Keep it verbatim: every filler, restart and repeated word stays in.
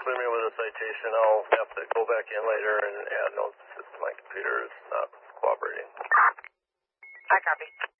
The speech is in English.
clear me with a citation. I'll have to go back in later and add notes if my computer is not cooperating. I copy.